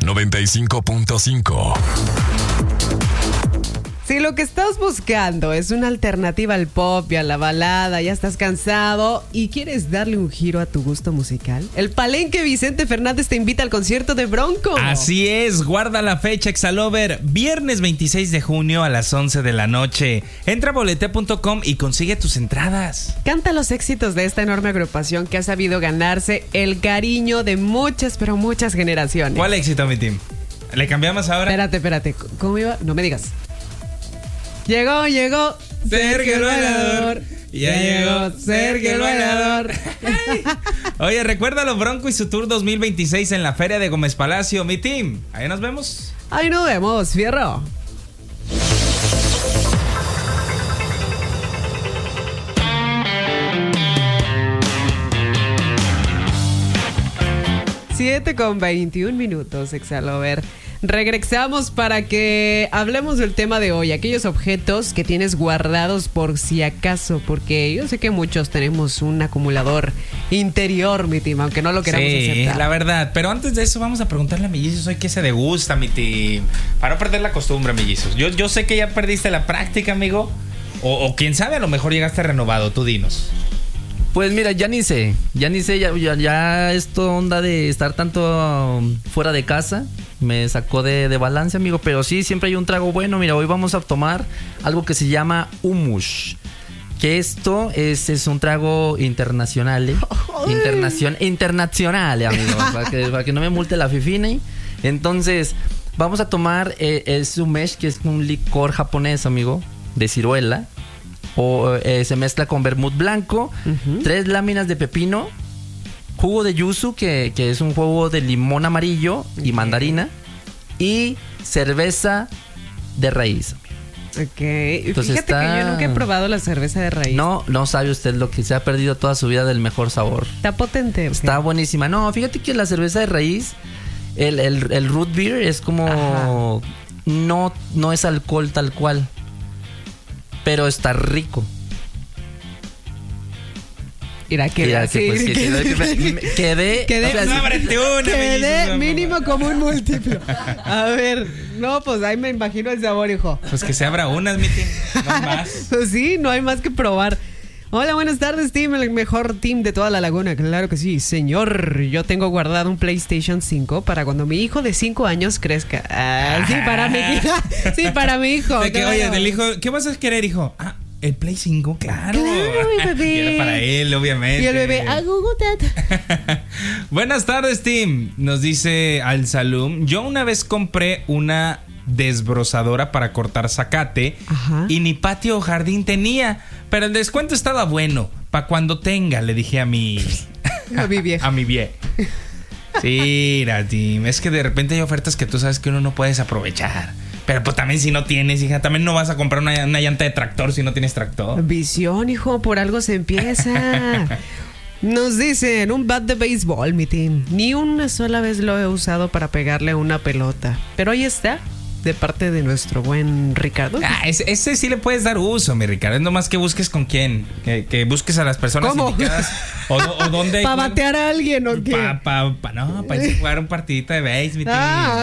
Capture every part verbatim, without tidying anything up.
noventa y cinco punto cinco. Si lo que estás buscando es una alternativa al pop y a la balada, ya estás cansado y quieres darle un giro a tu gusto musical, el Palenque Vicente Fernández te invita al concierto de Bronco. Así es, guarda la fecha, Exalover, viernes veintiséis de junio a las once de la noche. Entra a boletea punto com y consigue tus entradas. Canta los éxitos de esta enorme agrupación que ha sabido ganarse el cariño de muchas, pero muchas generaciones. ¿Cuál éxito, mi team? ¿Le cambiamos ahora? Espérate, espérate, ¿cómo iba? No me digas. Llegó, llegó Sergio el Bailador. Ya llegó Sergio el Bailador. Oye, recuérdalo, Bronco y su tour dos mil veintiséis en la Feria de Gómez Palacio. Mi team, ahí nos vemos. Ahí nos vemos, fierro. siete con veintiún minutos, Exalover. Regresamos para que hablemos del tema de hoy, aquellos objetos que tienes guardados por si acaso, porque yo sé que muchos tenemos un acumulador interior, mi team, aunque no lo queramos sí, aceptar. Sí, la verdad, pero antes de eso vamos a preguntarle a Mellizos hoy qué se degusta, mi team, para no perder la costumbre, Mellizos. Yo, yo sé que ya perdiste la práctica, amigo, o, o quién sabe, a lo mejor llegaste renovado, tú dinos. Pues mira, ya ni sé, ya ni sé, ya, ya, ya esto onda de estar tanto um, fuera de casa me sacó de, de balance, amigo, pero sí, siempre hay un trago bueno. Mira, hoy vamos a tomar algo que se llama hummus, que esto es, es un trago internacional, ¿eh? Internacion, internacional, amigo, para que, para que no me multe la fifine. Entonces, vamos a tomar eh, el sumesh, que es un licor japonés, amigo, de ciruela. O eh, se mezcla con vermut blanco, uh-huh. tres láminas de pepino, jugo de yuzu, que, que es un jugo de limón amarillo y mandarina, y cerveza de raíz. Ok, entonces fíjate está... que yo nunca he probado la cerveza de raíz. No, no sabe usted lo que se ha perdido toda su vida del mejor sabor. Está potente. Está okay. buenísima. No, fíjate que la cerveza de raíz, el, el, el root beer es como... No, no es alcohol tal cual, pero está rico. Mira, que Mira, que, pues, que, quedé, quedé, quedé, o sea, no, una, quedé mínimo como un múltiplo. A ver, no, pues ahí me imagino el sabor, hijo. Pues que se abra unas, mi team, no más. Pues sí, no hay más que probar. Hola, buenas tardes, team, el mejor team de toda la laguna. Claro que sí, señor. Yo tengo guardado un PlayStation cinco para cuando mi hijo de cinco años crezca. Ah, sí, para mi hija. Sí, para mi hijo. De que, claro. Oye, del hijo, ¿qué vas a querer, hijo? Ah, el Play cinco, claro. Claro, mi bebé. Y era para él, obviamente. Y el bebé, ah, Google that. Buenas tardes, team. Nos dice Al Salum. Yo una vez compré una desbrozadora para cortar zacate. Ajá. Y ni patio o jardín tenía, pero el descuento estaba bueno. Para cuando tenga, le dije a mi... A mi vieja. A mi vieja. Sí, team. Es que de repente hay ofertas que tú sabes que uno no puedes aprovechar. Pero pues también si no tienes, hija, también no vas a comprar una, una llanta de tractor si no tienes tractor. Visión, hijo, por algo se empieza. Nos dicen, un bat de béisbol, mi team. Ni una sola vez lo he usado para pegarle a una pelota. Pero ahí está, de parte de nuestro buen Ricardo. Ah, ese, ese sí le puedes dar uso, mi Ricardo. Es nomás que busques con quién. Que, que busques a las personas ¿Cómo? indicadas. O, o dónde. ¿Para batear a alguien o qué? Pa, pa, pa, no, para irse a jugar un partidito de béis, mi team. Ah.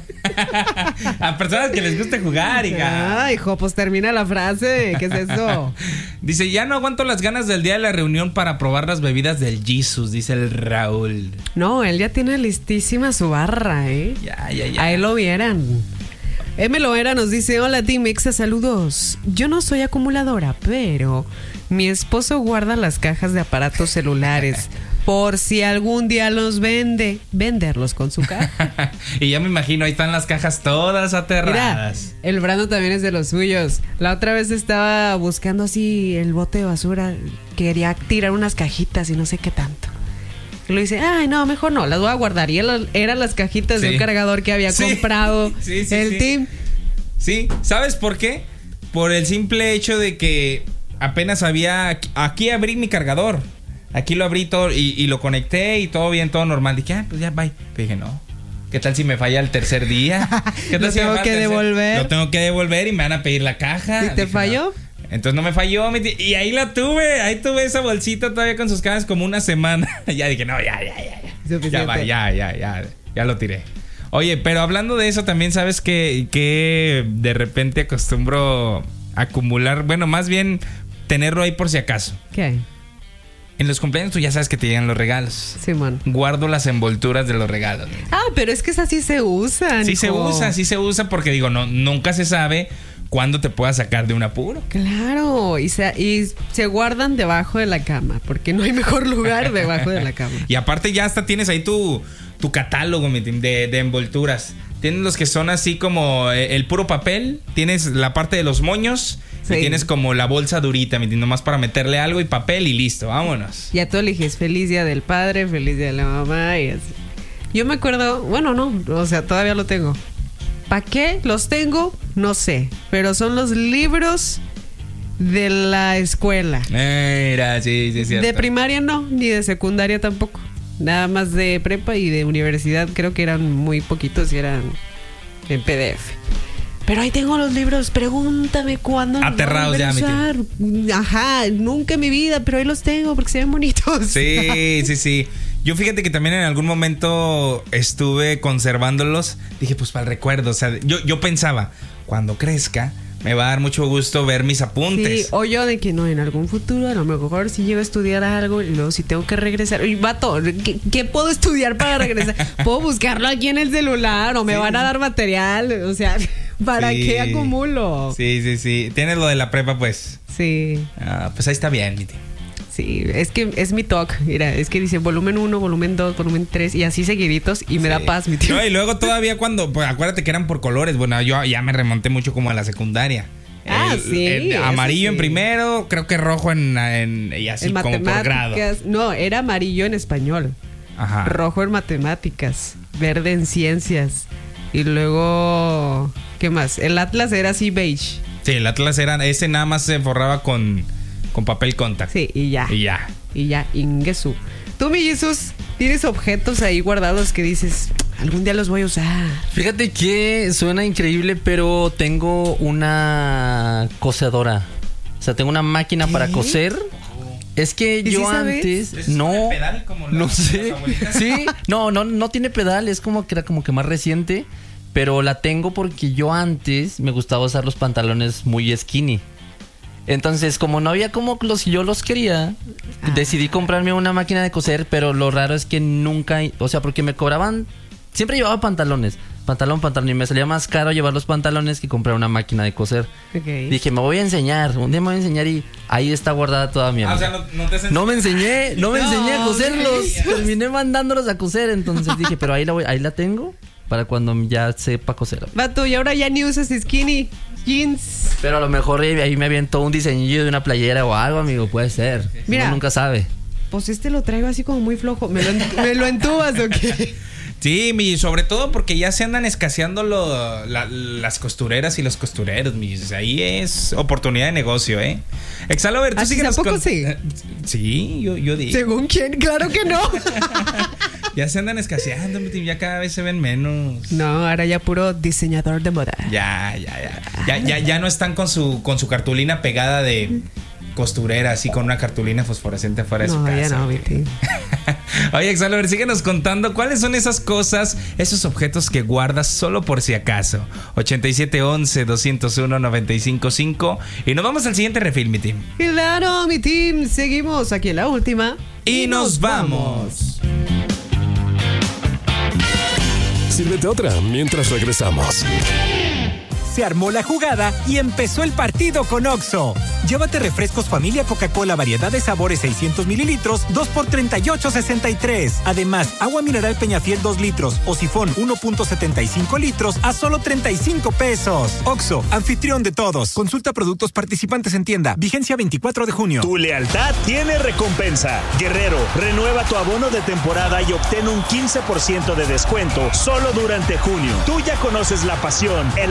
A personas que les guste jugar, hija. Ah, hijo, pues termina la frase. ¿Qué es eso? Dice, ya no aguanto las ganas del día de la reunión para probar las bebidas del Jesus, dice el Raúl. No, él ya tiene listísima su barra, ¿eh? Ya, ya, ya. Ahí lo vieran. M. Loera nos dice, hola Team Exa, saludos. Yo no soy acumuladora, pero mi esposo guarda las cajas de aparatos celulares por si algún día los vende, venderlos con su caja. Y ya me imagino, ahí están las cajas todas aterradas. Mira, el Brando también es de los suyos. La otra vez estaba buscando así el bote de basura, quería tirar unas cajitas y no sé qué tanto. Y lo dice, ay, no, mejor no, las voy a guardar. Y eran las cajitas sí. de un cargador que había sí. comprado sí, sí, el sí. team. Sí, ¿sabes por qué? Por el simple hecho de que apenas había... Aquí abrí mi cargador. Aquí lo abrí todo y, y lo conecté y todo bien, todo normal. Dije, ah, pues ya, bye. Pero dije, no. ¿Qué tal si me falla el tercer día? ¿Qué tal lo si tengo me que devolver. Lo tengo que devolver y me van a pedir la caja. ¿Y te dije, falló? No. Entonces no me falló, y ahí la tuve, ahí tuve esa bolsita todavía con sus cajas como una semana. Ya dije, no, ya, ya, ya, ya. Ya va, ya, ya, ya, ya lo tiré. Oye, pero hablando de eso, también sabes que, que de repente acostumbro acumular, bueno, más bien tenerlo ahí por si acaso. ¿Qué? En los cumpleaños tú ya sabes que te llegan los regalos. Simón. Guardo las envolturas de los regalos. Ah, pero es que esas sí se usan. Sí se usa, sí se usa porque digo, no, nunca se sabe cuándo te pueda sacar de un apuro. Claro, y se, y se guardan debajo de la cama, porque no hay mejor lugar debajo de la cama. Y aparte ya hasta tienes ahí tu, tu catálogo de, de envolturas. Tienes los que son así como el puro papel, tienes la parte de los moños, sí, y tienes como la bolsa durita, nomás para meterle algo y papel y listo, vámonos. Ya tú eliges feliz día del padre, feliz día de la mamá y así. Yo me acuerdo, bueno, no, o sea, todavía lo tengo. ¿Para qué los tengo? No sé, pero son los libros de la escuela. Mira, sí, sí, es cierto. De primaria no, ni de secundaria tampoco. Nada más de prepa y de universidad creo que eran muy poquitos y eran en P D F. Pero ahí tengo los libros, pregúntame cuándo. Aterrados ya, mi tío. Ajá, nunca en mi vida, pero ahí los tengo porque se ven bonitos. Sí, sí, sí. Yo fíjate que también en algún momento estuve conservándolos. Dije, pues para el recuerdo. O sea, yo, yo pensaba, cuando crezca, me va a dar mucho gusto ver mis apuntes. Sí, o yo de que no, en algún futuro a lo mejor si llego a estudiar algo y luego si tengo que regresar. Y vato, ¿qué, qué puedo estudiar para regresar? Puedo buscarlo aquí en el celular o me sí. van a dar material. O sea, ¿para sí. qué acumulo? Sí, sí, sí. Tienes lo de la prepa, pues. Sí. Ah, pues ahí está bien, mi tío. Sí, es que es mi talk. Mira, es que dice volumen uno, volumen dos, volumen tres y así seguiditos y me sí. da paz, mi tío. No, y luego todavía cuando, pues acuérdate que eran por colores. Bueno, yo ya me remonté mucho como a la secundaria. Ah, el, sí. El amarillo sí. en primero, creo que rojo en, en y así en como por grado. No, era amarillo en español. Ajá. Rojo en matemáticas, verde en ciencias y luego ¿qué más? El Atlas era así beige. Sí, el Atlas era ese nada más se forraba con con papel contact. Sí, y ya. Y ya. Y ya, Ingesu. Tú, mi Jesús, tienes objetos ahí guardados que dices, algún día los voy a usar. Fíjate que suena increíble, pero tengo una cosedora. O sea, tengo una máquina ¿Qué? para coser. Es que yo sí antes ¿Es no pedal como no las, sé. las Sí, no, no no tiene pedal, es como que era como que más reciente, pero la tengo porque yo antes me gustaba usar los pantalones muy skinny. Entonces, como no había como los yo los quería, ah. decidí comprarme una máquina de coser, pero lo raro es que nunca, o sea, porque me cobraban, siempre llevaba pantalones, pantalón, pantalón, y me salía más caro llevar los pantalones que comprar una máquina de coser. Okay. Dije, me voy a enseñar, un día me voy a enseñar y ahí está guardada toda mi ah, o sea, no, no, te no me enseñé, no me no, enseñé a coserlos, no. terminé mandándolos a coser, entonces dije, pero ahí la voy, ahí la tengo para cuando ya sepa coser. Vato, y ahora ya ni usas skinny jeans. Pero a lo mejor ahí me avientó un diseñillo de una playera o algo, amigo, puede ser. Mira, uno nunca sabe. Pues este lo traigo así como muy flojo. ¿Me lo, ¿me lo entubas o qué? Sí, mi, sobre todo porque ya se andan escaseando lo, la, las costureras y los costureros, mis. Ahí es oportunidad de negocio, ¿eh? Exalover, tú sigues ¿Tampoco con... sí? Sí, yo, yo digo. ¿Según quién? Claro que no. Ya se andan escaseando, ya cada vez se ven menos. No, ahora ya puro diseñador de moda. Ya, ya, ya. Ya, ya, ya no están con su, con su cartulina pegada de costurera, así con una cartulina fosforescente afuera de no, su casa. Ya no, Viti. Oye, Exalover, síguenos contando cuáles son esas cosas, esos objetos que guardas solo por si acaso. ochenta y siete once, doscientos uno, noventa y cinco cinco. Y nos vamos al siguiente refil, mi team. Claro, mi team. Seguimos aquí en la última. Y, y nos, nos vamos. vamos. Sírvete otra mientras regresamos. Se armó la jugada y empezó el partido con Oxxo. Llévate refrescos familia Coca-Cola variedad de sabores seiscientos mililitros, dos por treinta y ocho sesenta y tres. Además, agua mineral Peñafiel dos litros o sifón uno punto setenta y cinco litros a solo treinta y cinco pesos. Oxxo, anfitrión de todos. Consulta productos participantes en tienda. Vigencia veinticuatro de junio. Tu lealtad tiene recompensa. Guerrero, renueva tu abono de temporada y obtén un quince por ciento de descuento solo durante junio. Tú ya conoces la pasión, el amor y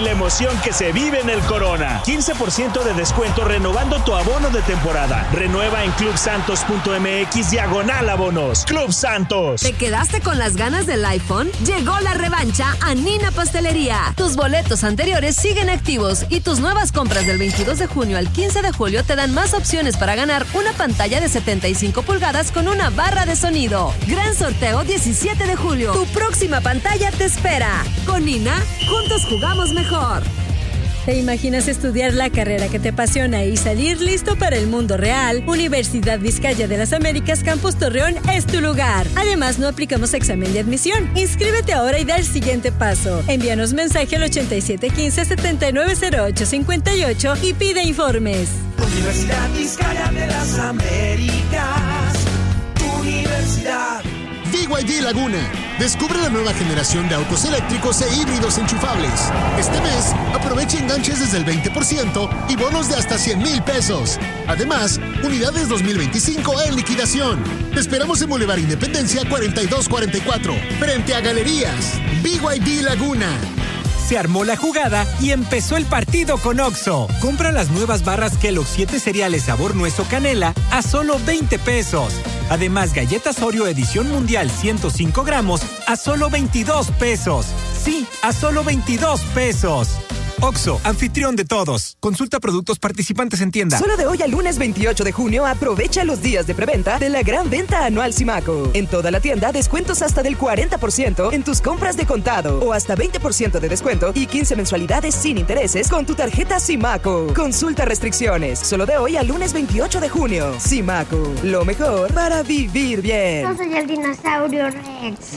la emoción que se vive en el Corona. quince por ciento de descuento renovando tu abono de temporada. Renueva en club santos punto m x diagonal abonos. Club Santos. ¿Te quedaste con las ganas del iPhone? Llegó la revancha a Nina Pastelería. Tus boletos anteriores siguen activos y tus nuevas compras del veintidós de junio al quince de julio te dan más opciones para ganar una pantalla de setenta y cinco pulgadas con una barra de sonido. Gran sorteo diecisiete de julio. Tu próxima pantalla te espera. Con Nina, juntos jugamos mejor. ¿Te imaginas estudiar la carrera que te apasiona y salir listo para el mundo real? Universidad Vizcaya de las Américas Campus Torreón es tu lugar. Además, no aplicamos examen de admisión. Inscríbete ahora y da el siguiente paso. Envíanos mensaje al ochenta y siete quince setenta y nueve cero ocho cincuenta y ocho y pide informes. Universidad Vizcaya de las Américas, tu universidad. B Y D Laguna. Descubre la nueva generación de autos eléctricos e híbridos enchufables. Este mes, aprovecha enganches desde el veinte por ciento y bonos de hasta cien mil pesos. Además, unidades dos mil veinticinco en liquidación. Te esperamos en Boulevard Independencia cuarenta y dos cuarenta y cuatro, frente a Galerías. B Y D Laguna. Se armó la jugada y empezó el partido con Oxxo. Compra las nuevas barras Kellogg's siete cereales sabor nuez o canela a solo veinte pesos. Además, galletas Oreo edición mundial ciento cinco gramos a solo veintidós pesos. Sí, a solo veintidós pesos. Oxxo, anfitrión de todos. Consulta productos participantes en tienda. Solo de hoy al lunes veintiocho de junio, aprovecha los días de preventa de la gran venta anual Simaco. En toda la tienda, descuentos hasta del cuarenta por ciento en tus compras de contado o hasta veinte por ciento de descuento y quince mensualidades sin intereses con tu tarjeta Simaco. Consulta restricciones. Solo de hoy al lunes veintiocho de junio. Simaco, lo mejor para vivir bien. Yo soy el dinosaurio Rex.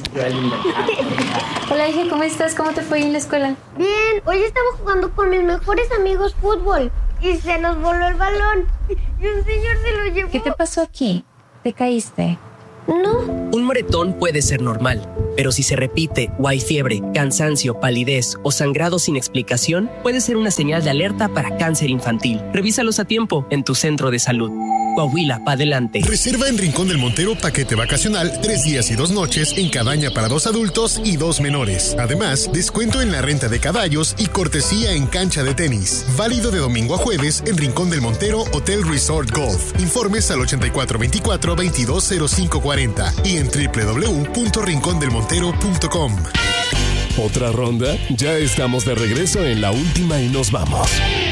Hola, hija, ¿cómo estás? ¿Cómo te fue en la escuela? Bien, hoy estamos jugando con mis mejores amigos fútbol y se nos voló el balón y un señor se lo llevó. ¿Qué te pasó aquí? ¿Te caíste? No. Un moretón puede ser normal, pero si se repite o hay fiebre, cansancio, palidez o sangrado sin explicación, puede ser una señal de alerta para cáncer infantil. Revísalos a tiempo en tu centro de salud. Coahuila, pa' adelante. Reserva en Rincón del Montero paquete vacacional, tres días y dos noches en cabaña para dos adultos y dos menores. Además, descuento en la renta de caballos y cortesía en cancha de tenis. Válido de domingo a jueves en Rincón del Montero Hotel Resort Golf. Informes al ochenta y cuatro veinticuatro veintidós cero cinco cuarenta y en doble u doble u doble u punto rincón del montero punto com. ¿Otra ronda? Ya estamos de regreso en la última y nos vamos.